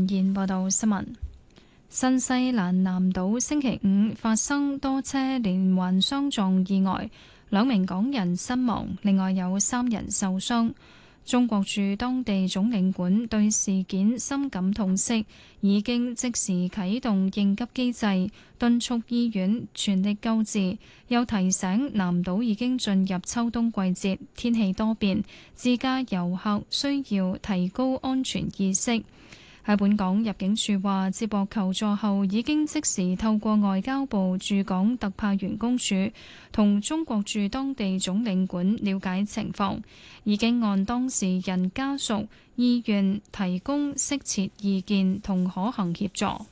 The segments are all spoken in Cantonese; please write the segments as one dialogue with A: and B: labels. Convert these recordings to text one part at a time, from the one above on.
A: 連燕報道新聞。新西蘭南島星期五發生多車連環相撞意外，2名港人身亡，另外有3人受傷。中國駐當地總領館對事件深感痛惜，已經即時啟動應急機制，敦促醫院全力救治，又提醒南島已經進入秋冬季節，天氣多變，自駕遊客需要提高安全意識。喺本港入境處話，接獲求助後已經即時透過外交部駐港特派員公署同中國駐當地總領館了解情況，已經按當事人家屬意願提供適切意見同可行協助。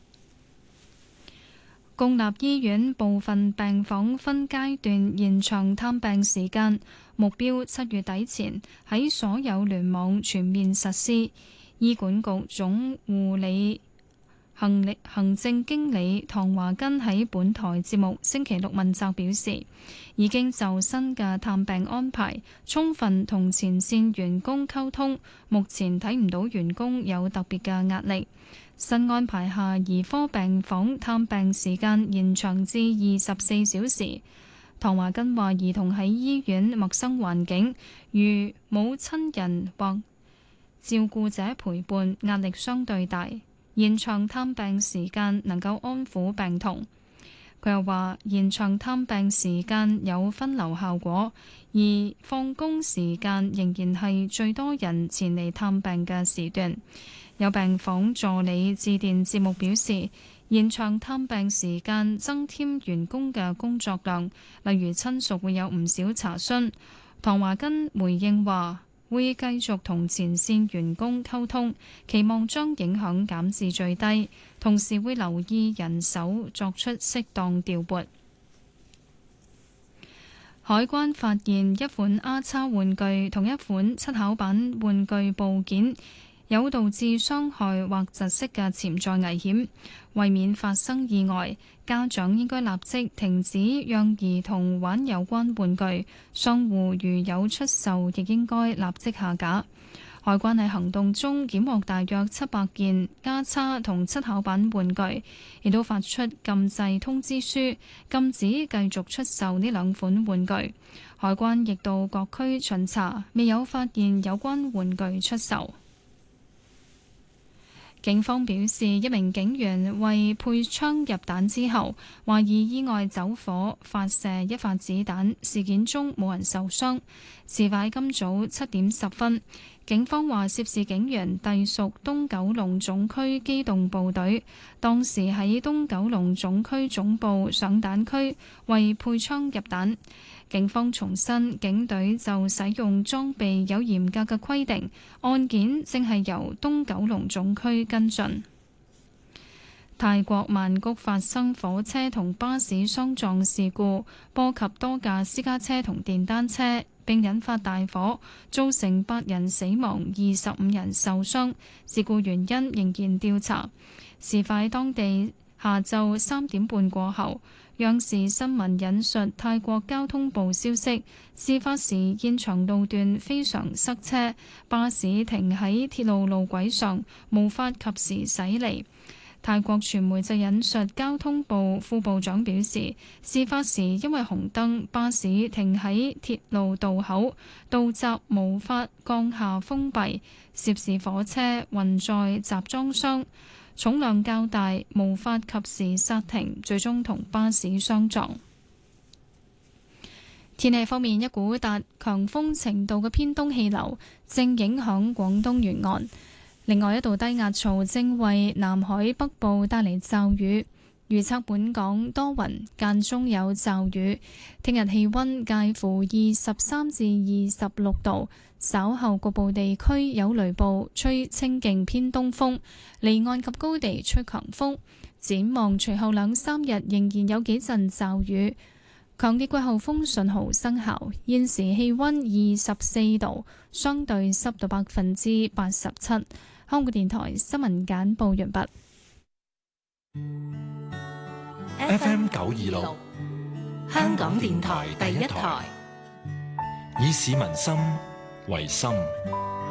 A: 公立醫院部分病房分階段延長探病時間，目標7月底前喺所有聯網全面實施。醫管局總護理行政經理唐華根喺本台節目星期六問責表示，已經就新嘅探病安排充分同前線員工溝通，目前睇唔到員工有特別嘅壓力。新安排下，兒科病房探病時間延長至24小時。唐華根話，兒童喺醫院陌生環境，如冇親人或照顧者陪伴，壓力相對大，延長探病時間能夠安撫病童。佢又話，延長探病時間有分流效果，而放工時間仍然係最多人前嚟探病嘅時段。有病房助理致電節目表示，延長探病時間增添員工嘅工作量，例如親屬會有唔少查詢。唐華根回應話，會繼續同前線員工溝通，期望將影響減至最低，同時會留意人手作出適當調撥。海關發現一款 R 叉玩具同一款七巧板玩具部件有導致傷害或窒息嘅潛在危險，為免發生意外，家長應該立即停止讓兒童玩有關玩具，商戶如有出售，亦應該立即下架。海關喺行動中檢獲大約700件 R 叉同七巧板玩具，亦都發出禁制通知書，禁止繼續出售呢2款玩具。海關亦到各區巡查，未有發現有關玩具出售。警方表示，一名警員為配槍入彈之後，懷疑意外走火，發射一發子彈。事件中冇人受傷。事發今早7點10分，警方話涉事警員隸屬東九龍總區機動部隊，當時喺東九龍總區總部上彈區為配槍入彈。警方重申，警隊就使用裝備有嚴格嘅規定，案件正係由東九龍總區跟進。泰國曼谷發生火車同巴士相撞事故，波及多架私家車同電單車，並引發大火，造成8人死亡、25人受傷。事故原因仍然調查。事發喺當地下晝3點半過後。央視新聞引述泰國交通部消息，事發時現場路段非常塞車，巴士停喺鐵路路軌上，無法及時駛離。泰國傳媒就引述交通部副部長表示，事發時因為紅燈，巴士停喺鐵路道口，道閘無法降下封閉，涉事火車運載集裝箱，重量較大，無法及時剎停，最終同巴士相撞。天氣方面，一股達強風程度嘅偏東氣流正影響廣東沿岸，另外一道低壓槽正為南海北部帶嚟驟雨。預測本港多雲，間中有驟雨。聽日氣溫介乎23至26度，稍後局部地區有雷暴，吹清勁偏東風，離岸及高地吹強風。展望隨後2-3日仍然有幾陣驟雨，強烈季候風信號生效。現時氣溫24度，相對濕度87%。香港電台新聞簡報完畢。
B: FM 926，香港電台第一台，以市民心為心。